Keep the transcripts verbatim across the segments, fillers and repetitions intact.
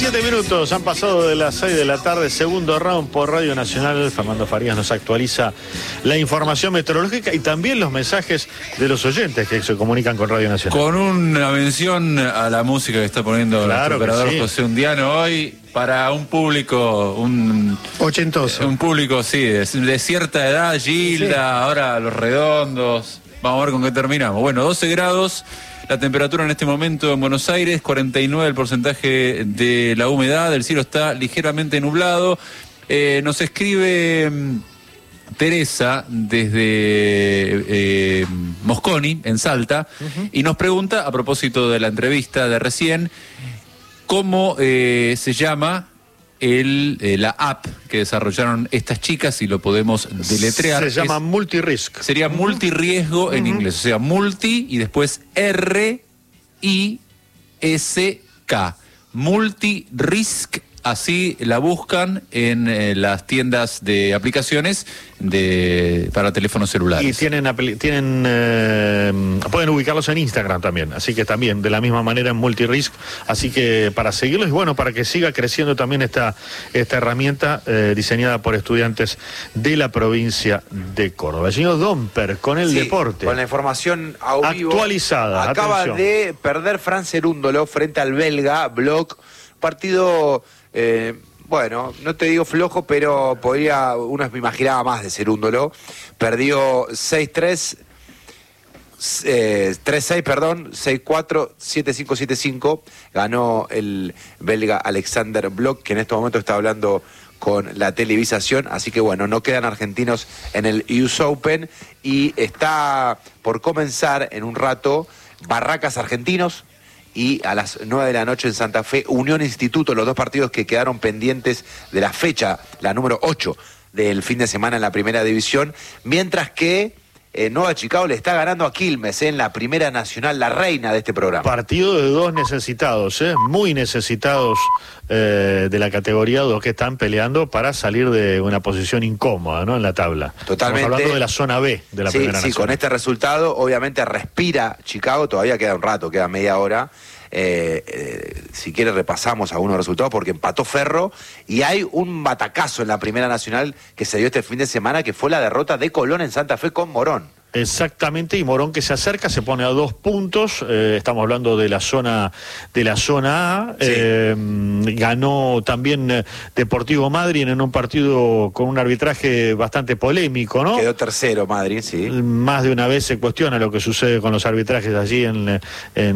diecisiete minutos han pasado de las seis de la tarde, segundo round por Radio Nacional. Fernando Farías nos actualiza la información meteorológica y también los mensajes de los oyentes que se comunican con Radio Nacional. Con una mención a la música que está poniendo claro el operador sí. José Undiano hoy, para un público, un ochentoso. Un público, sí, de, de cierta edad, Gilda, sí. Ahora Los Redondos. Vamos a ver con qué terminamos. Bueno, doce grados. La temperatura en este momento en Buenos Aires, cuarenta y nueve el porcentaje de la humedad, el cielo está ligeramente nublado. Eh, nos escribe um, Teresa desde eh, Mosconi, en Salta, uh-huh. y nos pregunta, a propósito de la entrevista de recién, cómo eh, se llama el, eh, la app que desarrollaron estas chicas, si lo podemos deletrear. Se llama es, Multirisk. Sería uh-huh. multirriesgo en uh-huh. inglés, o sea, multi y después R I S K. Multirisk, así la buscan en eh, las tiendas de aplicaciones de para teléfonos celulares. Y tienen, tienen eh, pueden ubicarlos en Instagram también, así que también de la misma manera en Multirisk, así que para seguirlos y bueno, para que siga creciendo también esta, esta herramienta eh, diseñada por estudiantes de la provincia de Córdoba. El señor Domper con el sí, deporte. Con la información a vivo, actualizada. Acaba atención. de perder Fran Cerúndolo frente al belga Bloch, partido... Eh, bueno, no te digo flojo, pero podría, uno me imaginaba más de Cerúndolo. Perdió seis tres, eh, tres seis, perdón, seis cuatro, siete cinco, siete cinco. Ganó el belga Alexander Bloch, que en este momento está hablando con la televisación. Así que bueno, no quedan argentinos en el U S Open. Y está por comenzar en un rato Barracas Argentinos. Y a las nueve de la noche en Santa Fe, Unión Instituto, los dos partidos que quedaron pendientes de la fecha, la número ocho del fin de semana en la primera división, mientras que eh, Nueva Chicago le está ganando a Quilmes eh, en la primera nacional, la reina de este programa. Partido de dos necesitados, eh, muy necesitados eh, de la categoría dos que están peleando para salir de una posición incómoda, ¿no? En la tabla. Totalmente. Estamos hablando de la zona B de la sí, primera sí, nacional. Con este resultado, obviamente respira Chicago, todavía queda un rato, queda media hora. Eh, eh, si quiere repasamos algunos resultados porque empató Ferro y hay un batacazo en la primera nacional que se dio este fin de semana, que fue la derrota de Colón en Santa Fe con Morón. Exactamente, y Morón que se acerca, se pone a dos puntos, eh, estamos hablando de la zona de la zona A, sí. eh, ganó también eh, Deportivo Madryn en un partido con un arbitraje bastante polémico, ¿no? Quedó tercero Madryn, sí. Más de una vez se cuestiona lo que sucede con los arbitrajes allí en, en,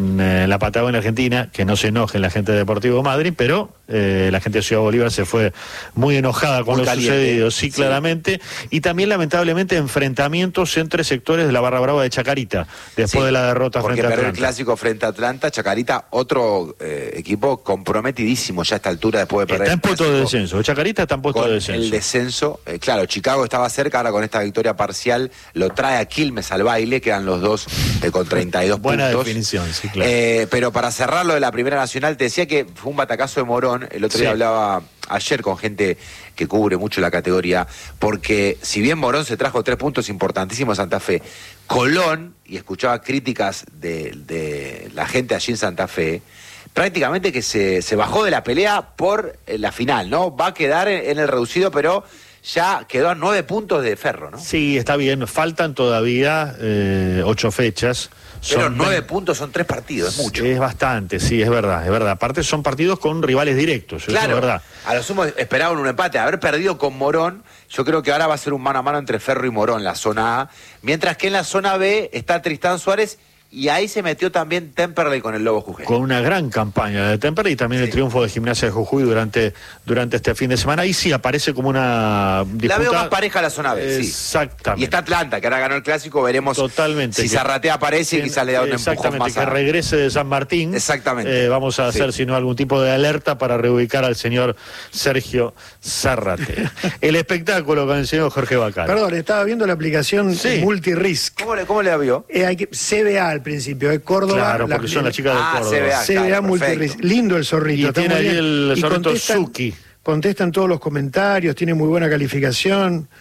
en la Patagonia Argentina, que no se enojen la gente de Deportivo Madryn, pero eh, la gente de Ciudad Bolívar se fue muy enojada con muy lo caliente. sucedido, sí, claramente, sí. Y también lamentablemente enfrentamientos entre sectores de la Barra Brava de Chacarita, después sí, de la derrota frente a Atlanta. Porque perdió el clásico frente a Atlanta, Chacarita, otro eh, equipo comprometidísimo ya a esta altura después de perder. Está en puesto de descenso, Chacarita está en puesto de descenso. El descenso, eh, claro, Chicago estaba cerca, ahora con esta victoria parcial lo trae a Quilmes al baile, quedan los dos eh, con treinta y dos Buena puntos. Buena definición, sí, claro. Eh, pero para cerrar lo de la Primera Nacional, te decía que fue un batacazo de Morón, el otro sí. día hablaba ayer con gente que cubre mucho la categoría, porque si bien Morón se trajo tres puntos importantísimos a Santa Fe, Colón, y escuchaba críticas de, de la gente allí en Santa Fe, prácticamente que se, se bajó de la pelea por la final, ¿no? Va a quedar en, en el reducido, pero ya quedó a nueve puntos de Ferro, ¿no? Sí, está bien, faltan todavía eh, ocho fechas. Pero son nueve puntos son tres partidos, es mucho. Es bastante, sí, es verdad, es verdad. Aparte son partidos con rivales directos, claro, eso es verdad. A lo sumo esperaban un empate. Haber perdido con Morón, yo creo que ahora va a ser un mano a mano entre Ferro y Morón, la zona A. Mientras que en la zona B está Tristán Suárez. Y ahí se metió también Temperley con el Lobo Jujuy. Con una gran campaña de Temperley y también sí. el triunfo de Gimnasia de Jujuy durante, durante este fin de semana. Ahí sí aparece como una disputa. La veo más pareja la zona B, sí. Exactamente. Y está Atlanta, que ahora ganó el clásico, veremos Totalmente. si Zarratea aparece y quizás le da un empujón más. Exactamente, que regrese de San Martín. Exactamente. Eh, vamos a sí. hacer, si no, algún tipo de alerta para reubicar al señor Sergio Zarratea. El espectáculo con el señor Jorge Bacal. Perdón, estaba viendo la aplicación sí. Multirisk. ¿Cómo le, cómo le vio? Eh, hay que, C B A al principio, es Córdoba. Claro, porque la, son las chicas de ah, Córdoba. C B A, C B A claro, Multirisk. Lindo el zorrito. Y tiene ahí el zorrito Suki. Contestan todos los comentarios, tiene muy buena calificación.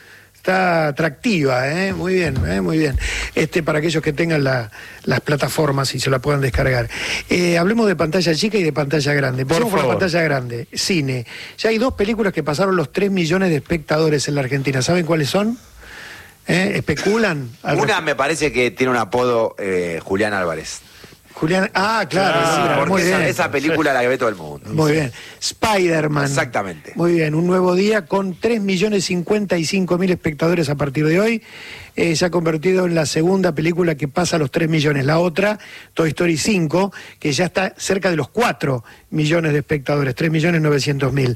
está atractiva, ¿eh? Muy bien, ¿eh? Muy bien. Este, para aquellos que tengan la, las plataformas y se la puedan descargar. Eh, hablemos de pantalla chica y de pantalla grande. Por favor. La pantalla grande, cine. Ya hay dos películas que pasaron los tres millones de espectadores en la Argentina. ¿Saben cuáles son? ¿Eh? ¿Especulan? Una me parece que tiene un apodo, eh, Julián Álvarez. Julián, ah, claro, sí, claro, porque muy esa, bien. esa película la que ve todo el mundo. Muy bien. Spider-Man. Exactamente. Muy bien, un nuevo día con tres millones cincuenta y cinco mil espectadores a partir de hoy. Eh, se ha convertido en la segunda película que pasa los tres millones. La otra, Toy Story cinco, que ya está cerca de los cuatro millones de espectadores, tres millones novecientos mil.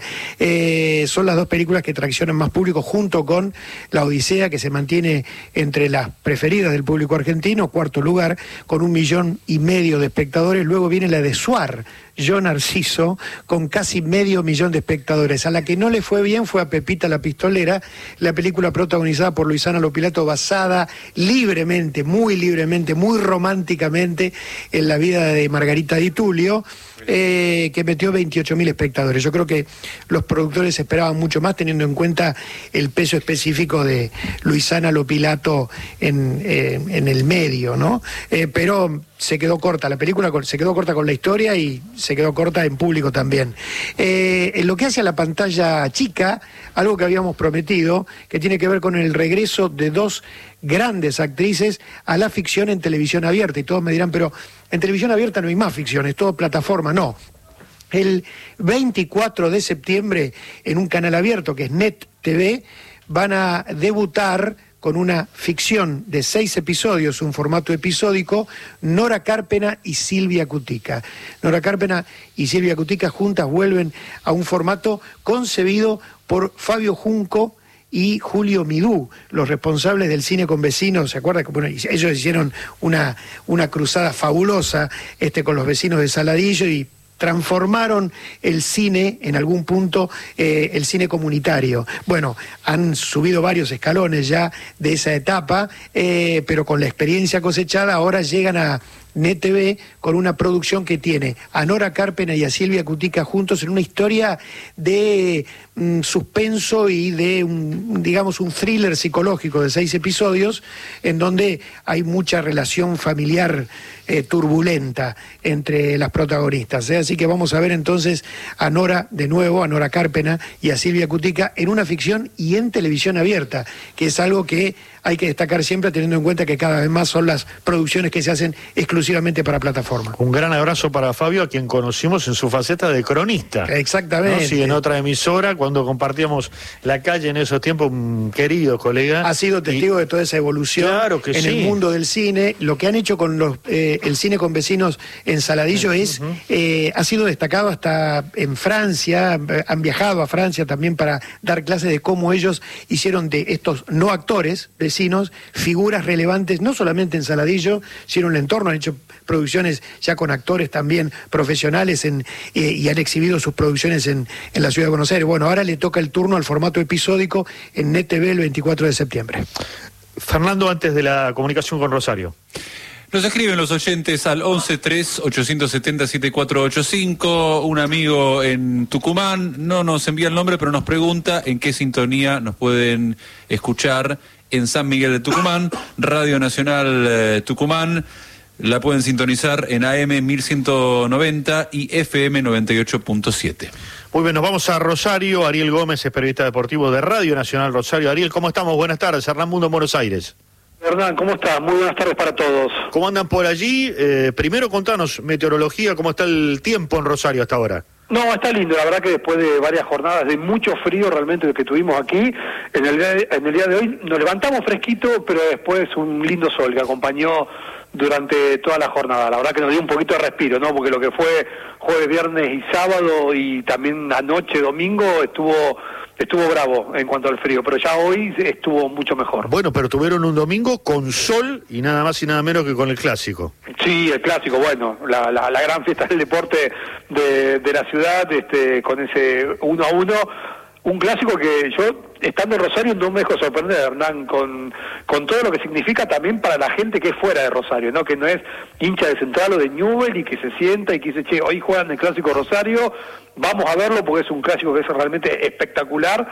Eh, son las dos películas que traccionan más público junto con La Odisea, que se mantiene entre las preferidas del público argentino, cuarto lugar, con un millón y medio de espectadores. Luego viene la de Suar, Yo Narciso, con casi medio millón de espectadores. A la que no le fue bien fue a Pepita la Pistolera, la película protagonizada por Luisana Lopilato, basada libremente, muy libremente, muy románticamente en la vida de Margarita Di Tullio, eh, que metió veintiocho mil espectadores. Yo creo que los productores esperaban mucho más, teniendo en cuenta el peso específico de Luisana Lopilato en, eh, en el medio, ¿no? Eh, pero se quedó corta, la película se quedó corta con la historia y se quedó corta en público también. Eh, en lo que hace a la pantalla chica, algo que habíamos prometido, que tiene que ver con el regreso de dos grandes actrices a la ficción en televisión abierta. Y todos me dirán, pero en televisión abierta no hay más ficción, es todo plataforma. No. El veinticuatro de septiembre, en un canal abierto que es Net T V, van a debutar con una ficción de seis episodios, un formato episódico, Nora Carpena y Silvia Cutica. Nora Carpena y Silvia Cutica juntas vuelven a un formato concebido por Fabio Junco y Julio Midú, los responsables del cine con vecinos. ¿Se acuerdan? Bueno, ellos hicieron una, una cruzada fabulosa este, con los vecinos de Saladillo y transformaron el cine, en algún punto, eh, el cine comunitario. Bueno, han subido varios escalones ya de esa etapa, eh, pero con la experiencia cosechada ahora llegan a Net T V con una producción que tiene a Nora Carpena y a Silvia Cutica juntos en una historia de mm, suspenso y de, un, digamos, un thriller psicológico de seis episodios, en donde hay mucha relación familiar eh, turbulenta entre las protagonistas, ¿eh? Así que vamos a ver entonces a Nora de nuevo, a Nora Carpena y a Silvia Cutica en una ficción y en televisión abierta, que es algo que hay que destacar siempre, teniendo en cuenta que cada vez más son las producciones que se hacen exclusivamente para plataforma. Un gran abrazo para Fabio, a quien conocimos en su faceta de cronista. Exactamente. ¿No? Sí, en otra emisora, cuando compartíamos la calle en esos tiempos, un querido colega. Ha sido testigo y... de toda esa evolución claro que en sí. el mundo del cine. Lo que han hecho con los eh, el cine con vecinos en Saladillo uh-huh. es eh, ha sido destacado hasta en Francia. Han viajado a Francia también para dar clases de cómo ellos hicieron de estos no actores vecinos figuras relevantes, no solamente en Saladillo, sino en el entorno. Han hecho producciones ya con actores también profesionales en, eh, y han exhibido sus producciones en, en la ciudad de Buenos Aires. Bueno, ahora le toca el turno al formato episódico en Net T V el veinticuatro de septiembre. Fernando, antes de la comunicación con Rosario. Nos escriben los oyentes al once tres ochocientos setenta setenta y cuatro ochenta y cinco. Un amigo en Tucumán no nos envía el nombre, pero nos pregunta en qué sintonía nos pueden escuchar en San Miguel de Tucumán. Radio Nacional eh, Tucumán. La pueden sintonizar en A M mil ciento noventa y F M noventa y ocho punto siete. Muy bien, nos vamos a Rosario. Ariel Gómez es periodista deportivo de Radio Nacional Rosario. Ariel, ¿cómo estamos? Buenas tardes. Hernán Mundo en Buenos Aires. Hernán, ¿cómo estás? Muy buenas tardes para todos. ¿Cómo andan por allí? Eh, primero contanos, meteorología, ¿cómo está el tiempo en Rosario hasta ahora? No, está lindo, la verdad que después de varias jornadas de mucho frío realmente que tuvimos aquí, en el, día de, en el día de hoy nos levantamos fresquito, pero después un lindo sol que acompañó durante toda la jornada. La verdad que nos dio un poquito de respiro, ¿no? Porque lo que fue jueves, viernes y sábado y también anoche, domingo, estuvo estuvo bravo en cuanto al frío, pero ya hoy estuvo mucho mejor. Bueno, pero tuvieron un domingo con sol y nada más y nada menos que con el clásico. Sí, el clásico, bueno, la, la, la gran fiesta del deporte de, de la ciudad, este, con ese uno a uno. un clásico que yo, estando en Rosario, no me dejo sorprender, Hernán, con, con todo lo que significa también para la gente que es fuera de Rosario, ¿no? Que no es hincha de Central o de Newell y que se sienta y que dice, che, hoy juegan el clásico Rosario, vamos a verlo porque es un clásico que es realmente espectacular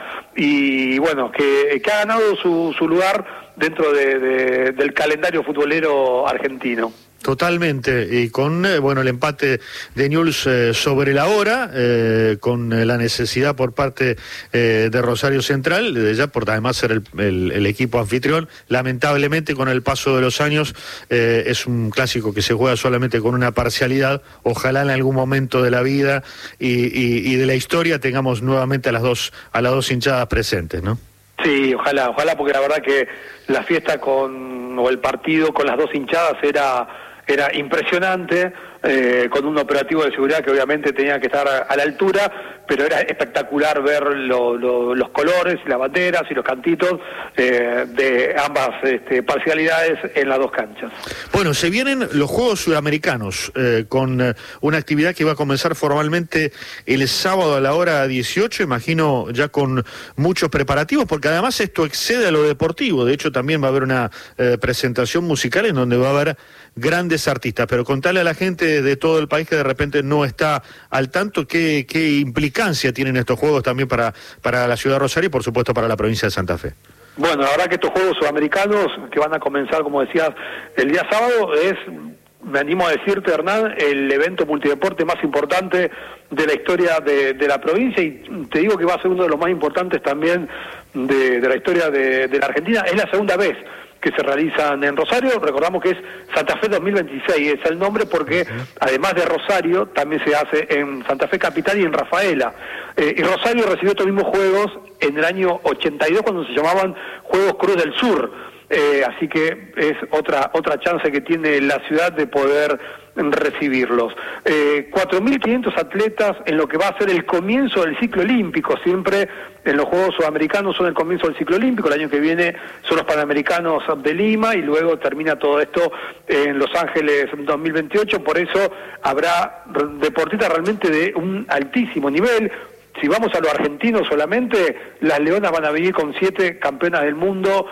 y bueno, que, que ha ganado su, su lugar dentro de, de, del calendario futbolero argentino. Totalmente, y con eh, bueno el empate de Newell's eh, sobre la hora, eh, con eh, la necesidad por parte eh, de Rosario Central, de ya por además ser el, el, el equipo anfitrión, lamentablemente con el paso de los años eh, es un clásico que se juega solamente con una parcialidad, ojalá en algún momento de la vida y, y, y de la historia tengamos nuevamente a las dos, a las dos hinchadas presentes, ¿no? Sí, ojalá, ojalá, porque la verdad que la fiesta con, o el partido con las dos hinchadas era... era impresionante, eh, con un operativo de seguridad que obviamente tenía que estar a, a la altura, pero era espectacular ver lo, lo, los colores y las banderas y los cantitos eh, de ambas este, parcialidades en las dos canchas. Bueno, se vienen los Juegos Sudamericanos eh, con eh, una actividad que va a comenzar formalmente el sábado a la hora dieciocho, imagino ya con muchos preparativos, porque además esto excede a lo deportivo, de hecho también va a haber una eh, presentación musical en donde va a haber grandes artistas, pero contarle a la gente de todo el país que de repente no está al tanto qué, qué implicancia tienen estos juegos también para, para la ciudad de Rosario y por supuesto para la provincia de Santa Fe. Bueno, la verdad que estos Juegos Sudamericanos que van a comenzar, como decías, el día sábado es, me animo a decirte, Hernán, el evento multideporte más importante de la historia de, de la provincia y te digo que va a ser uno de los más importantes también de, de la historia de, de la Argentina. Es la segunda vez que se realizan en Rosario, recordamos que es Santa Fe dos mil veintiséis, es el nombre porque además de Rosario también se hace en Santa Fe Capital y en Rafaela, eh, y Rosario recibió estos mismos juegos en el año ochenta y dos cuando se llamaban Juegos Cruz del Sur, eh, así que es otra otra chance que tiene la ciudad de poder recibirlos. Eh, cuatro mil quinientos atletas en lo que va a ser el comienzo del ciclo olímpico, siempre en los Juegos Sudamericanos son el comienzo del ciclo olímpico, el año que viene son los Panamericanos de Lima y luego termina todo esto en Los Ángeles dos mil veintiocho, por eso habrá deportistas realmente de un altísimo nivel. Si vamos a lo argentino solamente, las Leonas van a venir con siete campeonas del mundo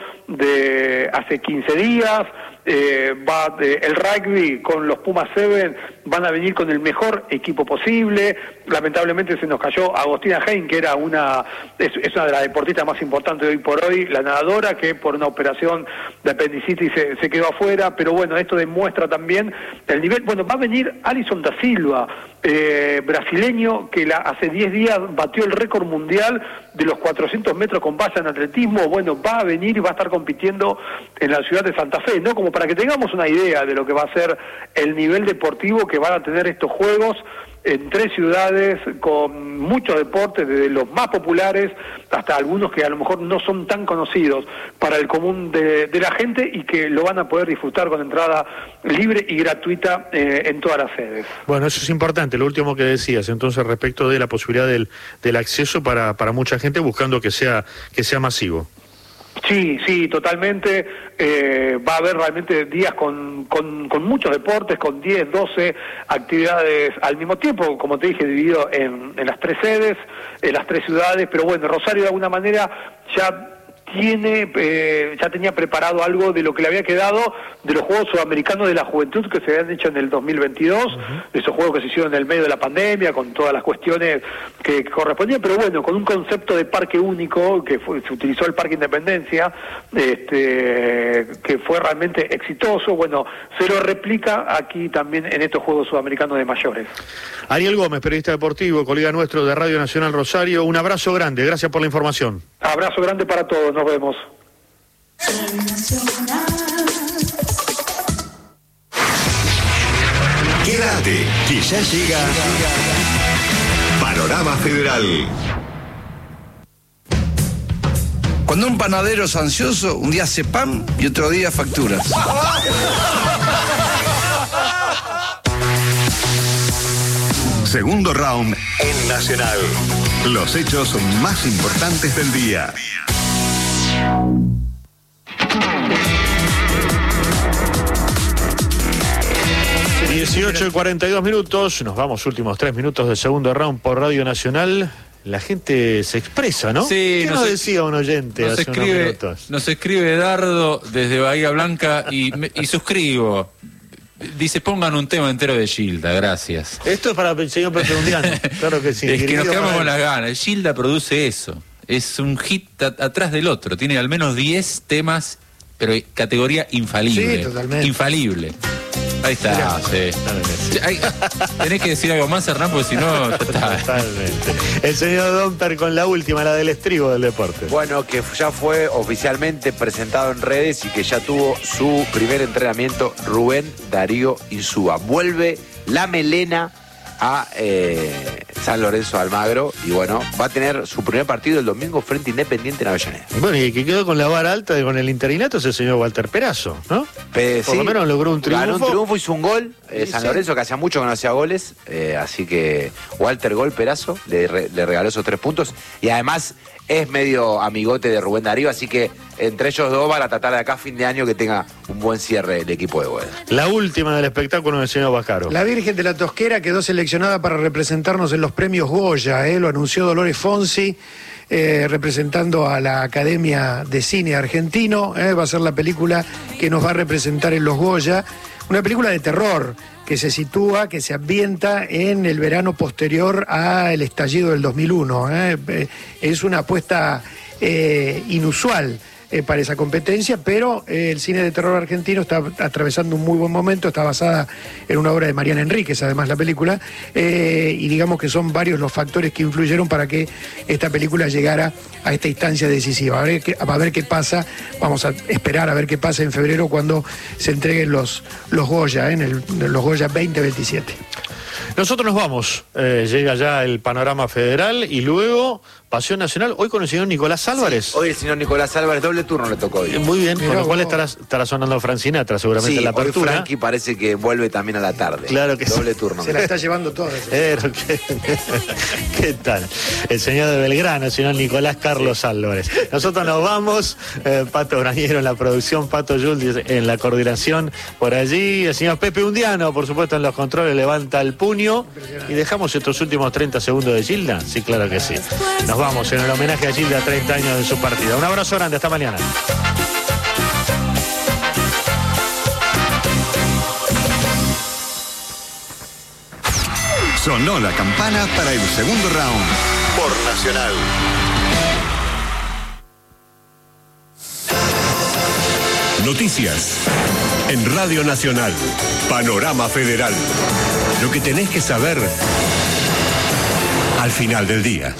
de hace quince días, eh, va eh, el rugby con los Pumas Seven, van a venir con el mejor equipo posible. Lamentablemente se nos cayó Agostina Hein, que era una es, es una de las deportistas más importantes de hoy por hoy, la nadadora, que por una operación de apendicitis se, se quedó afuera, pero bueno, esto demuestra también el nivel. Bueno, va a venir Alison da Silva, eh, brasileño, que la, hace diez días batió el récord mundial de los cuatrocientos metros con valla en atletismo. Bueno, va a venir y va a estar compitiendo en la ciudad de Santa Fe, ¿no? Como para que tengamos una idea de lo que va a ser el nivel deportivo que van a tener estos Juegos en tres ciudades con muchos deportes, desde los más populares hasta algunos que a lo mejor no son tan conocidos para el común de, de la gente y que lo van a poder disfrutar con entrada libre y gratuita eh, en todas las sedes. Bueno, eso es importante, lo último que decías, entonces respecto de la posibilidad del, del acceso para, para mucha gente buscando que sea, que sea masivo. Sí, sí, totalmente. Eh, va a haber realmente días con, con, con muchos deportes, con diez, doce actividades al mismo tiempo, como te dije, dividido en, en las tres sedes, en las tres ciudades, pero bueno, Rosario de alguna manera ya tiene eh, ya tenía preparado algo de lo que le había quedado de los Juegos Sudamericanos de la Juventud que se habían hecho en el dos mil veintidós, uh-huh. Esos juegos que se hicieron en el medio de la pandemia, con todas las cuestiones que, que correspondían, pero bueno, con un concepto de parque único, que fue, se utilizó el Parque Independencia, este, que fue realmente exitoso. Bueno, se lo replica aquí también en estos Juegos Sudamericanos de mayores. Ariel Gómez, periodista deportivo, colega nuestro de Radio Nacional Rosario, un abrazo grande, gracias por la información. Abrazo grande para todos, nos vemos. Quédate, que ya llega Panorama Federal. Cuando un panadero es ansioso, un día hace pan y otro día facturas. Segundo round en Nacional. Los hechos más importantes del día. dieciocho y cuarenta y dos minutos, nos vamos últimos tres minutos del segundo round por Radio Nacional. la gente se expresa, ¿no? Sí, ¿Qué nos, nos decía un oyente nos hace escribe, unos minutos? Nos escribe Dardo desde Bahía Blanca y, me- y suscribo. Dice, pongan un tema entero de Gilda, gracias. Esto es para el señor Pepe Undiano, claro que sí. Es que Dirigido nos quedamos para con él. las ganas. Gilda produce eso. Es un hit a- atrás del otro. Tiene al menos diez temas, pero categoría infalible. Sí, totalmente. Infalible. Ahí está, sí. Sí, hay- tenés que decir algo más, Hernán, porque si no, ya está. Totalmente. El señor Domper con la última, la del estribo del deporte. Bueno, que ya fue oficialmente presentado en redes y que ya tuvo su primer entrenamiento Rubén Darío Insúa. Vuelve la melena a eh, San Lorenzo de Almagro y bueno, va a tener su primer partido el domingo frente a Independiente en Avellaneda. Bueno, y el que quedó con la vara alta y con el interinato es el señor Walter Perazo, ¿no? Pe- Por lo menos logró un triunfo. Ganó un triunfo, hizo un gol. eh, Sí, San sí. Lorenzo, que hacía mucho que no hacía goles. eh, así que Walter Gol Perazo le, re- le regaló esos tres puntos. Y además es medio amigote de Rubén Darío. Así que entre ellos dos van a tratar de acá a fin de año que tenga un buen cierre el equipo de Boedo. La última del espectáculo del señor Bacaro. La Virgen de la Tosquera quedó seleccionada para representarnos en los premios Goya, ¿eh? Lo anunció Dolores Fonsi, eh, representando a la Academia de Cine Argentino. ¿eh? Va a ser la película que nos va a representar en los Goya. Una película de terror que se sitúa, que se ambienta en el verano posterior al estallido del dos mil uno. ¿eh? Eh, Es una apuesta eh, inusual eh, para esa competencia, pero eh, el cine de terror argentino está atravesando un muy buen momento, está basada en una obra de Mariana Enríquez, además la película, eh, y digamos que son varios los factores que influyeron para que esta película llegara a esta instancia decisiva. A ver qué, a ver qué pasa, vamos a esperar a ver qué pasa en febrero cuando se entreguen los, los Goya, ¿eh? en, el, en los Goya veinte veintisiete. Nosotros nos vamos. Eh, llega ya el panorama federal y luego Pasión Nacional. Hoy con el señor Nicolás Álvarez. Hoy el señor Nicolás Álvarez, doble turno le tocó hoy. Eh, Muy bien, Mirá con lo cual vos. estará, estará sonando Fran Sinatra seguramente Sí, en la hoy apertura. Frankie parece que vuelve también a la tarde. Claro que sí. Doble turno. Se la está llevando toda. Pero, ¿qué, ¿qué tal? El señor de Belgrano, el señor Nicolás Carlos Álvarez. Nosotros nos vamos, eh, Pato Brañero en la producción, Pato Yul en la coordinación por allí, el señor Pepe Undiano, por supuesto, en los controles, levanta el puño y dejamos estos últimos treinta segundos de Gilda. Sí, claro que sí. Nos vamos en el homenaje a Gilda, treinta años de su partida. Un abrazo grande, hasta mañana. Sonó la campana para el segundo round por Nacional. Noticias en Radio Nacional. Panorama Federal. Lo que tenés que saber al final del día.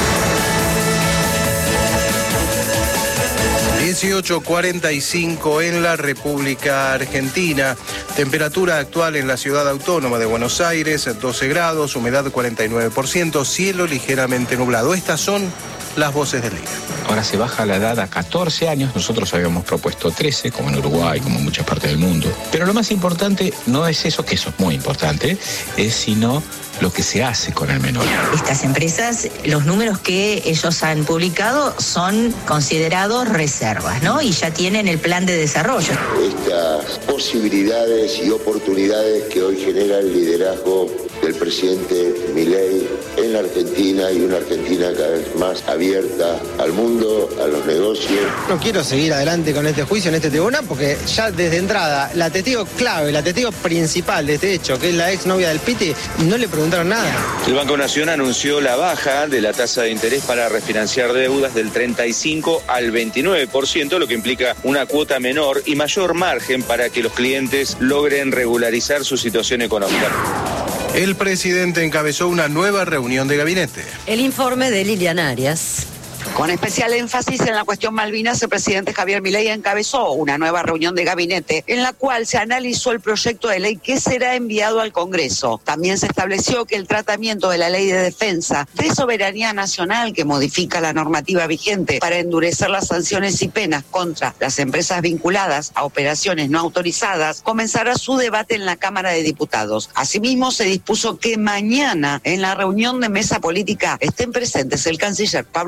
dieciocho cuarenta y cinco en la República Argentina. Temperatura actual en la ciudad autónoma de Buenos Aires, doce grados, humedad cuarenta y nueve por ciento, cielo ligeramente nublado. Estas son las voces del día. Ahora se baja la edad a catorce años, nosotros habíamos propuesto trece, como en Uruguay, como en muchas partes del mundo. Pero lo más importante no es eso, que eso es muy importante, es sino lo que se hace con el menor. Estas empresas, los números que ellos han publicado son considerados reservas, ¿no? Y ya tienen el plan de desarrollo. Estas posibilidades y oportunidades que hoy genera el liderazgo del presidente Milei en la Argentina y una Argentina cada vez más abierta al mundo, a los negocios. No quiero seguir adelante con este juicio en este tribunal porque ya desde entrada la testigo clave, la testigo principal de este hecho, que es la exnovia del Piti, no le preguntaron nada. El Banco Nación anunció la baja de la tasa de interés para refinanciar deudas del treinta y cinco al veintinueve por ciento, lo que implica una cuota menor y mayor margen para que los clientes logren regularizar su situación económica. El presidente encabezó una nueva reunión de gabinete. El informe de Lilian Arias. Con especial énfasis en la cuestión Malvinas, el presidente Javier Milei encabezó una nueva reunión de gabinete en la cual se analizó el proyecto de ley que será enviado al Congreso. También se estableció que el tratamiento de la ley de defensa de soberanía nacional, que modifica la normativa vigente para endurecer las sanciones y penas contra las empresas vinculadas a operaciones no autorizadas, comenzará su debate en la Cámara de Diputados. Asimismo, se dispuso que mañana en la reunión de mesa política estén presentes el canciller Pablo Quirno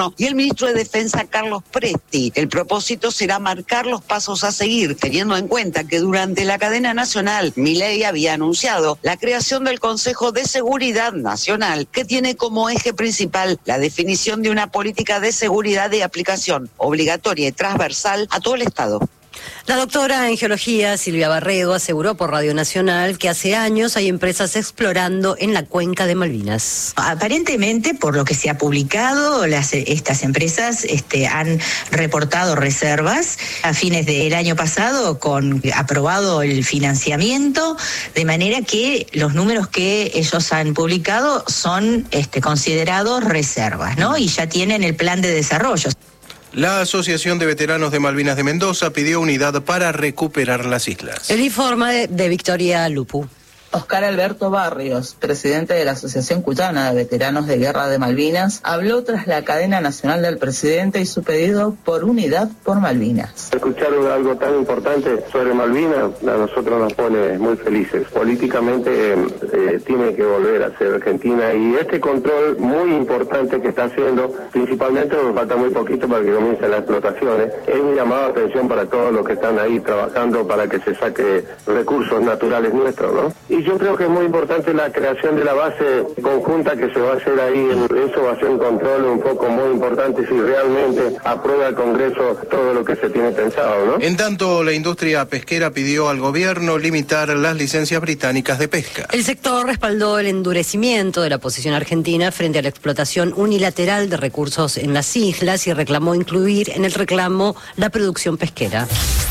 Moreno y el ministro de Defensa Carlos Presti. El propósito será marcar los pasos a seguir, teniendo en cuenta que durante la cadena nacional Milei había anunciado la creación del Consejo de Seguridad Nacional, que tiene como eje principal la definición de una política de seguridad de aplicación obligatoria y transversal a todo el Estado. La doctora en geología Silvia Barrego aseguró por Radio Nacional que hace años hay empresas explorando en la cuenca de Malvinas. Aparentemente, por lo que se ha publicado, las, estas empresas este, han reportado reservas a fines del año pasado, con aprobado el financiamiento, de manera que los números que ellos han publicado son este, considerados reservas, ¿no? Y ya tienen el plan de desarrollo. La Asociación de Veteranos de Malvinas de Mendoza pidió unidad para recuperar las islas. El informe de, de Victoria Lupu. Oscar Alberto Barrios, presidente de la Asociación Cuyana de Veteranos de Guerra de Malvinas, habló tras la cadena nacional del presidente y su pedido por unidad por Malvinas. Escuchar algo tan importante sobre Malvinas a nosotros nos pone muy felices. Políticamente eh, tiene que volver a ser Argentina y este control muy importante que está haciendo, principalmente nos falta muy poquito para que comiencen las explotaciones, es un llamado de atención para todos los que están ahí trabajando para que se saque recursos naturales nuestros, ¿no? Y yo creo que es muy importante la creación de la base conjunta que se va a hacer ahí. Eso va a ser un control un poco muy importante si realmente aprueba el Congreso todo lo que se tiene pensado, ¿no? En tanto, la industria pesquera pidió al gobierno limitar las licencias británicas de pesca. El sector respaldó el endurecimiento de la posición argentina frente a la explotación unilateral de recursos en las islas y reclamó incluir en el reclamo la producción pesquera.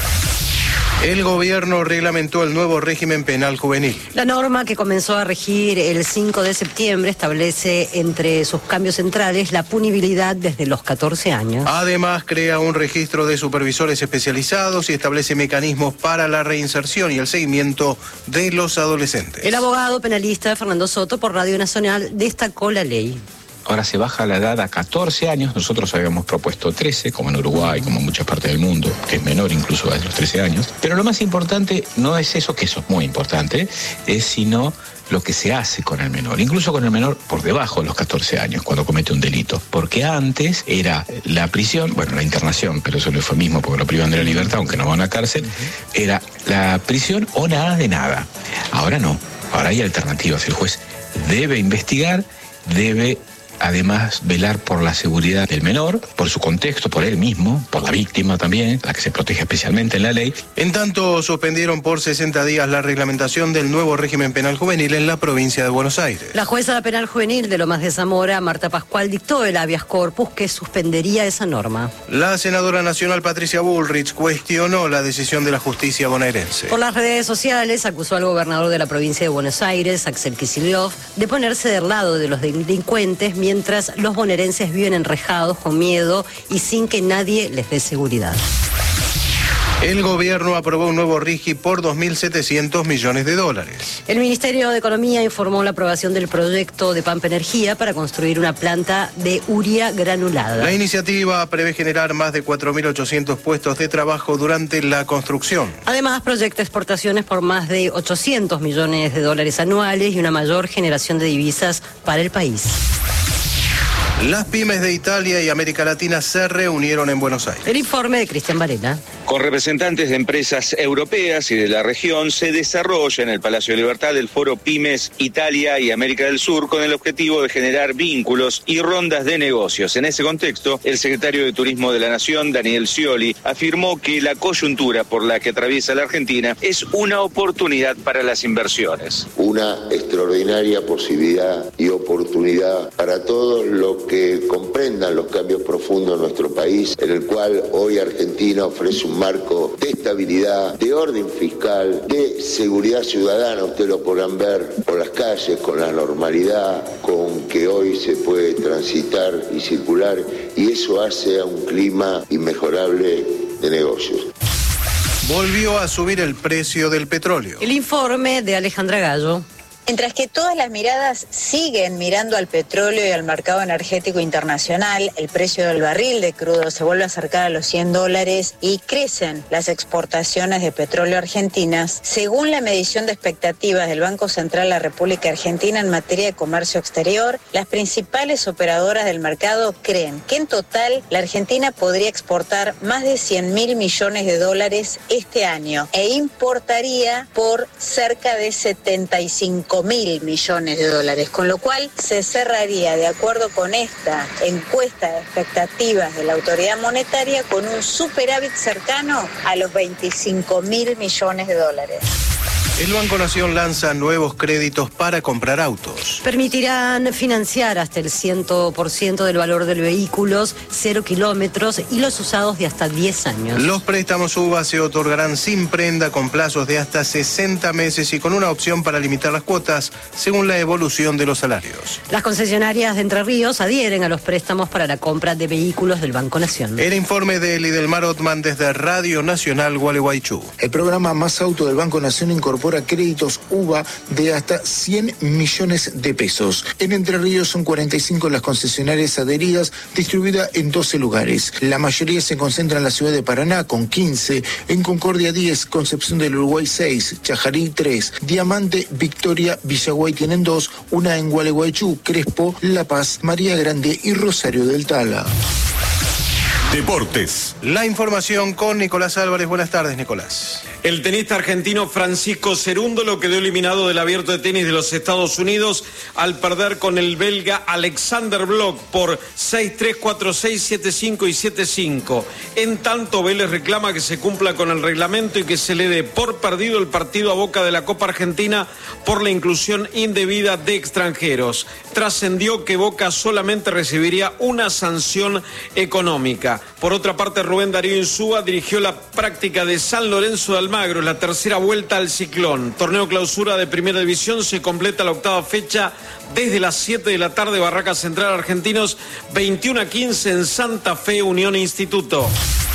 El gobierno reglamentó el nuevo régimen penal juvenil. La norma, que comenzó a regir el cinco de septiembre, establece entre sus cambios centrales la punibilidad desde los catorce años. Además, crea un registro de supervisores especializados y establece mecanismos para la reinserción y el seguimiento de los adolescentes. El abogado penalista Fernando Soto por Radio Nacional destacó la ley. Ahora se baja la edad a catorce años, nosotros habíamos propuesto trece, como en Uruguay, como en muchas partes del mundo, que es menor incluso a los trece años. Pero lo más importante no es eso, que eso es muy importante, es sino lo que se hace con el menor, incluso con el menor por debajo de los catorce años, cuando comete un delito. Porque antes era la prisión, bueno, la internación, pero eso no fue mismo porque lo privan de la libertad, aunque no van a la cárcel, era la prisión o nada de nada. Ahora no, ahora hay alternativas. El juez debe investigar, debe además velar por la seguridad del menor, por su contexto, por él mismo, por la víctima también, la que se protege especialmente en la ley. En tanto, suspendieron por sesenta días la reglamentación del nuevo régimen penal juvenil en la provincia de Buenos Aires. La jueza penal juvenil de Lomas de Zamora, Marta Pascual, dictó el habeas corpus que suspendería esa norma. La senadora nacional Patricia Bullrich cuestionó la decisión de la justicia bonaerense. Por las redes sociales acusó al gobernador de la provincia de Buenos Aires, Axel Kicillof, de ponerse del lado de los delincuentes mientras los bonaerenses viven enrejados con miedo y sin que nadie les dé seguridad. El gobierno aprobó un nuevo RIGI por dos mil setecientos millones de dólares. El Ministerio de Economía informó la aprobación del proyecto de Pampa Energía para construir una planta de urea granulada. La iniciativa prevé generar más de cuatro mil ochocientos puestos de trabajo durante la construcción. Además, proyecta exportaciones por más de ochocientos millones de dólares anuales y una mayor generación de divisas para el país. Las pymes de Italia y América Latina se reunieron en Buenos Aires. El informe de Cristian Varela. Con representantes de empresas europeas y de la región se desarrolla en el Palacio de Libertad el foro Pymes Italia y América del Sur con el objetivo de generar vínculos y rondas de negocios. En ese contexto, el secretario de Turismo de la Nación, Daniel Scioli, afirmó que la coyuntura por la que atraviesa la Argentina es una oportunidad para las inversiones. Una extraordinaria posibilidad y oportunidad para todos los que comprendan los cambios profundos en nuestro país, en el cual hoy Argentina ofrece un marco de estabilidad, de orden fiscal, de seguridad ciudadana. Ustedes lo podrán ver por las calles, con la normalidad con que hoy se puede transitar y circular, y eso hace a un clima inmejorable de negocios. Volvió a subir el precio del petróleo. El informe de Alejandra Gallo. Mientras que todas las miradas siguen mirando al petróleo y al mercado energético internacional, el precio del barril de crudo se vuelve a acercar a los cien dólares y crecen las exportaciones de petróleo argentinas. Según la medición de expectativas del Banco Central de la República Argentina en materia de comercio exterior, las principales operadoras del mercado creen que en total la Argentina podría exportar más de cien mil millones de dólares este año e importaría por cerca de setenta y cinco mil millones de dólares, con lo cual se cerraría, de acuerdo con esta encuesta de expectativas de la autoridad monetaria, con un superávit cercano a los veinticinco mil millones de dólares. El Banco Nación lanza nuevos créditos para comprar autos. Permitirán financiar hasta el cien por ciento del valor del vehículo, cero kilómetros y los usados de hasta diez años. Los préstamos U B A se otorgarán sin prenda con plazos de hasta sesenta meses y con una opción para limitar las cuotas según la evolución de los salarios. Las concesionarias de Entre Ríos adhieren a los préstamos para la compra de vehículos del Banco Nación. El informe de Lidelmar Otman desde Radio Nacional Gualeguaychú. El programa Más Auto del Banco Nación incorpora créditos U B A de hasta cien millones de pesos. En Entre Ríos son cuarenta y cinco las concesionarias adheridas, distribuidas en doce lugares. La mayoría se concentra en la ciudad de Paraná, con quince, en Concordia diez, Concepción del Uruguay seis, Chajarí tres, Diamante, Victoria, Villaguay tienen dos, una en Gualeguaychú, Crespo, La Paz, María Grande y Rosario del Tala. Deportes. La información con Nicolás Álvarez. Buenas tardes, Nicolás. El tenista argentino Francisco Cerúndolo quedó eliminado del Abierto de Tenis de los Estados Unidos al perder con el belga Alexander Bloch por seis tres, cuatro seis, siete cinco y siete cinco. En tanto, Vélez reclama que se cumpla con el reglamento y que se le dé por perdido el partido a Boca de la Copa Argentina por la inclusión indebida de extranjeros. Trascendió que Boca solamente recibiría una sanción económica. Por otra parte, Rubén Darío Insúa dirigió la práctica de San Lorenzo de Almagro, la tercera vuelta al Ciclón. Torneo clausura de Primera División, se completa la octava fecha desde las siete de la tarde, Barraca Central Argentinos, veintiuno a quince en Santa Fe, Unión Instituto.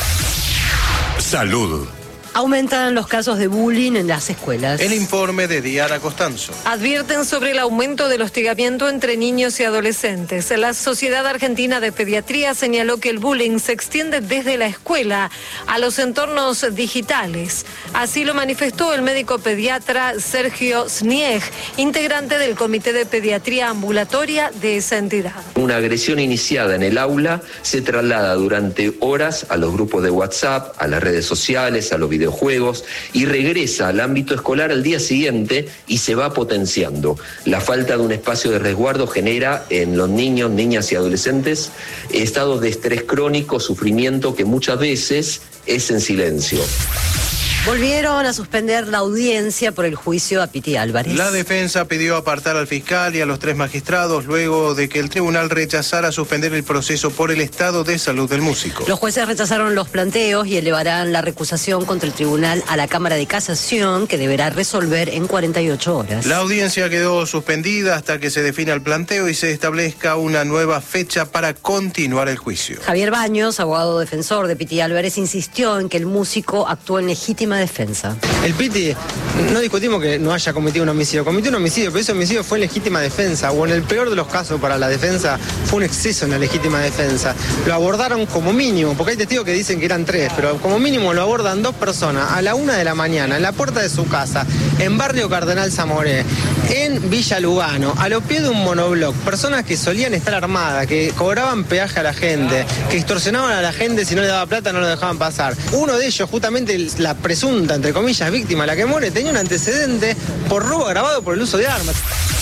Salud. Aumentan los casos de bullying en las escuelas. El informe de Diana Costanzo. Advierten sobre el aumento del hostigamiento entre niños y adolescentes. La Sociedad Argentina de Pediatría señaló que el bullying se extiende desde la escuela a los entornos digitales. Así lo manifestó el médico pediatra Sergio Snieg, integrante del Comité de Pediatría Ambulatoria de esa entidad. Una agresión iniciada en el aula se traslada durante horas a los grupos de WhatsApp, a las redes sociales, a los videos videojuegos y regresa al ámbito escolar al día siguiente y se va potenciando. La falta de un espacio de resguardo genera en los niños, niñas y adolescentes estados de estrés crónico, sufrimiento que muchas veces es en silencio. Volvieron a suspender la audiencia por el juicio a Piti Álvarez. La defensa pidió apartar al fiscal y a los tres magistrados luego de que el tribunal rechazara suspender el proceso por el estado de salud del músico. Los jueces rechazaron los planteos y elevarán la recusación contra el tribunal a la Cámara de Casación, que deberá resolver en cuarenta y ocho horas. La audiencia quedó suspendida hasta que se defina el planteo y se establezca una nueva fecha para continuar el juicio. Javier Baños, abogado defensor de Piti Álvarez, insistió en que el músico actuó en legítima defensa. El Piti, no discutimos que no haya cometido un homicidio, cometió un homicidio, pero ese homicidio fue en legítima defensa, o en el peor de los casos para la defensa, fue un exceso en la legítima defensa. Lo abordaron como mínimo, porque hay testigos que dicen que eran tres, pero como mínimo lo abordan dos personas a la una de la mañana, en la puerta de su casa, en Barrio Cardenal Zamoré, en Villa Lugano, a los pies de un monobloc, personas que solían estar armadas, que cobraban peaje a la gente, que extorsionaban a la gente, si no le daba plata no lo dejaban pasar. Uno de ellos, justamente la presunta, entre comillas, víctima, la que muere, tenía un antecedente por robo agravado por el uso de armas.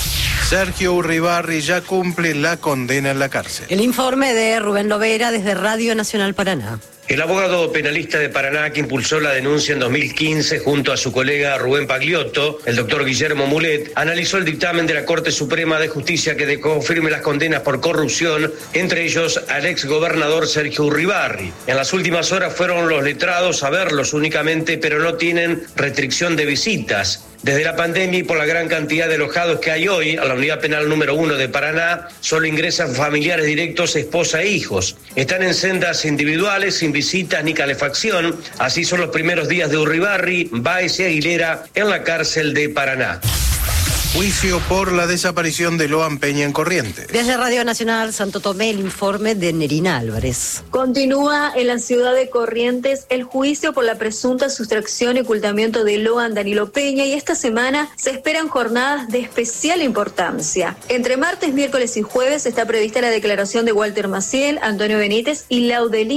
Sergio Urribarri ya cumple la condena en la cárcel. El informe de Rubén Lovera desde Radio Nacional Paraná. El abogado penalista de Paraná que impulsó la denuncia en dos mil quince junto a su colega Rubén Pagliotto, el doctor Guillermo Mulet, analizó el dictamen de la Corte Suprema de Justicia que dejó firme las condenas por corrupción, entre ellos al exgobernador Sergio Urribarri. En las últimas horas fueron los letrados a verlos únicamente, pero no tienen restricción de visitas. Desde la pandemia y por la gran cantidad de alojados que hay hoy, a la unidad penal número uno de Paraná, solo ingresan familiares directos, esposa e hijos. Están en sendas individuales, sin visitas ni calefacción. Así son los primeros días de Urribarri, Báez y Aguilera en la cárcel de Paraná. Juicio por la desaparición de Loan Peña en Corrientes. Desde Radio Nacional Santo Tomé, el informe de Nerina Álvarez. Continúa en la ciudad de Corrientes el juicio por la presunta sustracción y ocultamiento de Loan Danilo Peña, y esta semana se esperan jornadas de especial importancia. Entre martes, miércoles y jueves está prevista la declaración de Walter Maciel, Antonio Benítez y Laudelín